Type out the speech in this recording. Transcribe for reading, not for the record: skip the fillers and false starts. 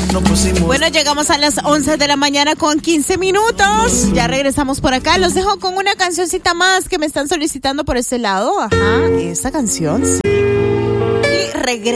Bueno, llegamos a las 11 de la mañana con 15 minutos. Ya regresamos por acá. Los dejo con una cancioncita más que me están solicitando por este lado. Ajá, esa canción, sí. Y regreso.